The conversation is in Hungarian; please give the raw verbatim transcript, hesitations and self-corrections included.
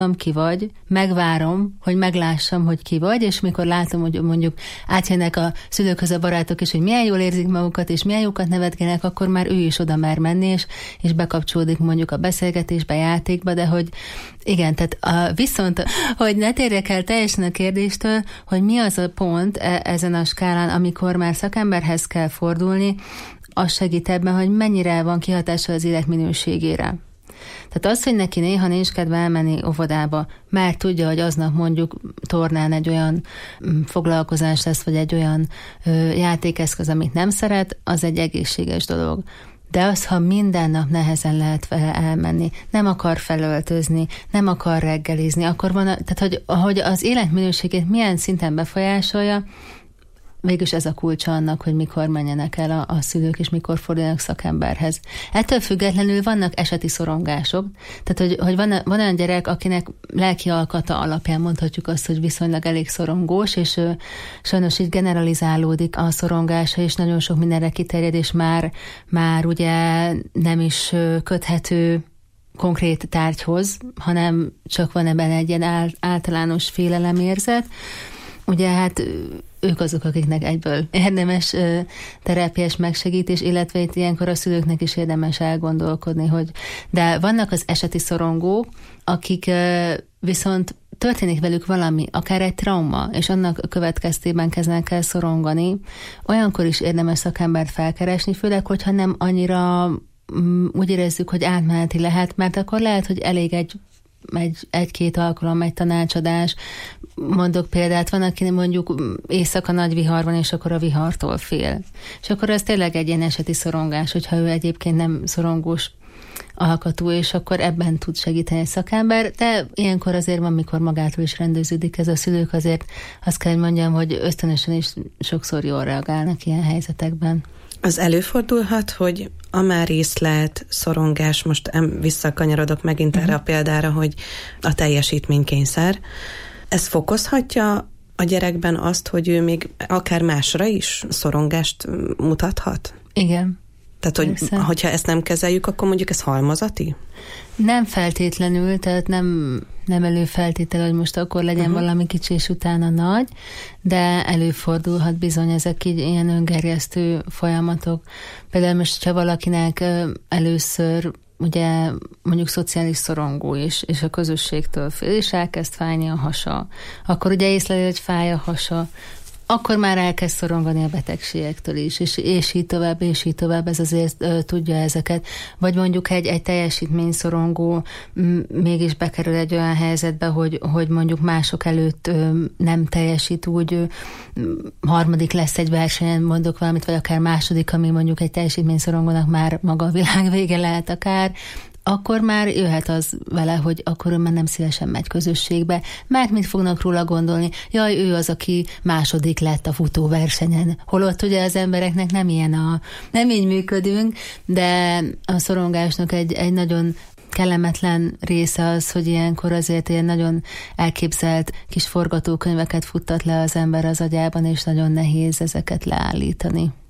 ki vagy, megvárom, hogy meglássam, hogy ki vagy, és mikor látom, hogy mondjuk átjönnek a szülőkhöz a barátok is, hogy milyen jól érzik magukat, és milyen jókat nevetgélnek, akkor már ő is oda mer menni, és, és bekapcsolódik mondjuk a beszélgetésbe, játékba, de hogy igen, tehát a, viszont, hogy ne térjek el teljesen a kérdéstől, hogy mi az a pont e, ezen a skálán, amikor már szakemberhez kell fordulni, az segít ebben, hogy mennyire van kihatása az életminőségére. Tehát az, hogy neki néha nincs kedve elmenni óvodába, mert tudja, hogy aznap mondjuk tornán egy olyan foglalkozás lesz, vagy egy olyan ö, játékeszköz, amit nem szeret, az egy egészséges dolog. De az, ha minden nap nehezen lehet vele elmenni, nem akar felöltözni, nem akar reggelizni, akkor van, a, tehát hogy, hogy az életminőségét milyen szinten befolyásolja, végülis ez a kulcsa annak, hogy mikor menjenek el a, a szülők, és mikor fordulnak szakemberhez. Ettől függetlenül vannak eseti szorongások. Tehát, hogy, hogy van, van olyan gyerek, akinek lelki alkata alapján mondhatjuk azt, hogy viszonylag elég szorongós, és ö, sajnos így generalizálódik a szorongása, és nagyon sok mindenre kiterjed, és már, már ugye nem is ö, köthető konkrét tárgyhoz, hanem csak van ebben egy ilyen általános félelemérzet. Ugye hát ők azok, akiknek egyből érdemes uh, terápiás megsegítés, illetve itt ilyenkor a szülőknek is érdemes elgondolkodni, hogy de vannak az eseti szorongók, akik uh, viszont történik velük valami, akár egy trauma, és annak következtében kezdenek el szorongani, olyankor is érdemes szakembert felkeresni, főleg, hogyha nem annyira um, úgy érezzük, hogy átmeneti lehet, mert akkor lehet, hogy elég egy egy, egy-két alkalom, egy tanácsadás. Mondok példát, van, aki mondjuk éjszaka nagy vihar van, és akkor a vihartól fél. És akkor az tényleg egy ilyen eseti szorongás, hogyha ő egyébként nem szorongós alkatú, és akkor ebben tud segíteni egy szakember, de ilyenkor azért van, mikor magától is rendeződik ez a szülők, azért azt kell, hogy mondjam, hogy ösztönösen is sokszor jól reagálnak ilyen helyzetekben. Az előfordulhat, hogy a már észlelt szorongás, most visszakanyarodok megint uh-huh. erre a példára, hogy a teljesítménykényszer, ez fokozhatja a gyerekben azt, hogy ő még akár másra is szorongást mutathat? Igen. Tehát, hogy, Persze. hogyha ezt nem kezeljük, akkor mondjuk ez halmazati? Nem feltétlenül, tehát nem, nem előfeltétel, hogy most akkor legyen uh-huh. valami kicsi és utána nagy, de előfordulhat bizony ezek így ilyen öngerjesztő folyamatok. Például most, ha valakinek először ugye mondjuk szociális szorongó is, és a közösségtől fél, és elkezd fájni a hasa, akkor ugye észleli, hogy fáj a hasa, akkor már elkezd szorongani a betegségektől is, és, és így tovább, és így tovább, ez azért uh, tudja ezeket. Vagy mondjuk egy, egy teljesítményszorongó m- mégis bekerül egy olyan helyzetbe, hogy, hogy mondjuk mások előtt uh, nem teljesít úgy, uh, harmadik lesz egy versenyen, mondok valamit, vagy akár második, ami mondjuk egy teljesítményszorongónak már maga a világ vége lehet akár, akkor már jöhet az vele, hogy akkor ő már nem szívesen megy közösségbe, mert mit fognak róla gondolni? Jaj, ő az, aki második lett a futóversenyen. Holott ugye az embereknek nem ilyen a... nem így működünk, de a szorongásnak egy, egy nagyon kellemetlen része az, hogy ilyenkor azért ilyen nagyon elképzelt kis forgatókönyveket futtat le az ember az agyában, és nagyon nehéz ezeket leállítani.